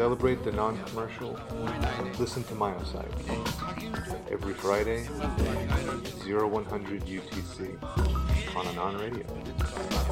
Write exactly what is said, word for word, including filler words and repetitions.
celebrate the non-commercial, listen to Myosite every Friday, zero one hundred U T C on Anon Radio.